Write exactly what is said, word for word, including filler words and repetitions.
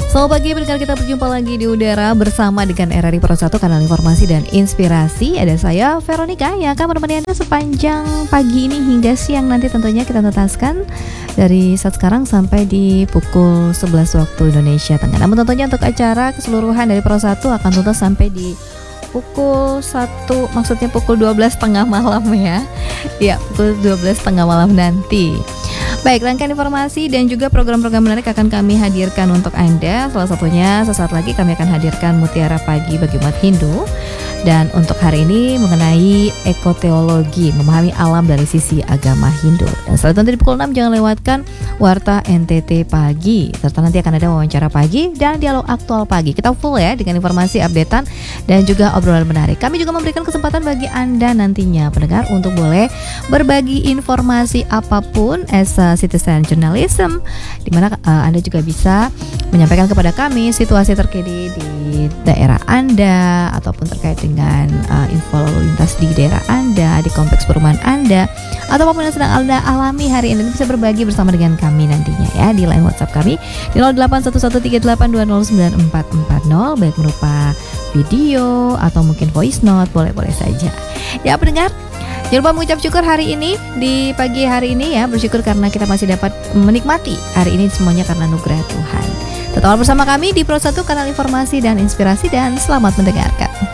Selamat pagi pendengar, kita berjumpa lagi di udara bersama dengan R R I Pro satu, kanal informasi dan inspirasi. Ada saya Veronica yang akan menemani Anda sepanjang pagi ini hingga siang nanti, tentunya kita tuntaskan dari saat sekarang sampai di pukul sebelas waktu Indonesia Tengah. Namun tentunya untuk acara keseluruhan dari Pro satu akan tuntas sampai di pukul satu, maksudnya pukul dua belas tengah malam ya. Ya, pukul dua belas tengah malam nanti. Baik, rangkaian informasi dan juga program-program menarik akan kami hadirkan untuk Anda. Salah satunya sesaat lagi kami akan hadirkan Mutiara Pagi bagi umat Hindu. Dan untuk hari ini mengenai ekoteologi, memahami alam dari sisi agama Hindu. Dan setelah itu nanti di pukul enam jangan lewatkan Warta N T T Pagi. Serta nanti akan ada wawancara pagi dan dialog aktual pagi. Kita full ya dengan informasi updatean dan juga obrolan menarik. Kami juga memberikan kesempatan bagi Anda nantinya pendengar untuk boleh berbagi informasi apapun as a citizen journalism, di mana uh, Anda juga bisa menyampaikan kepada kami situasi terkini di daerah Anda ataupun terkait dengan uh, info lalu lintas di daerah Anda, di kompleks perumahan Anda, atau apapun yang sedang Anda alami hari ini, bisa berbagi bersama dengan kami nantinya ya di line WhatsApp kami di nol delapan satu satu tiga delapan dua nol sembilan empat empat nol, baik berupa video atau mungkin voice note, boleh-boleh saja. Ya pendengar, jangan lupa mengucap syukur hari ini, di pagi hari ini ya, bersyukur karena kita masih dapat menikmati hari ini semuanya karena anugerah Tuhan. Tetaplah bersama kami di Pro satu, kanal informasi dan inspirasi, dan selamat mendengarkan.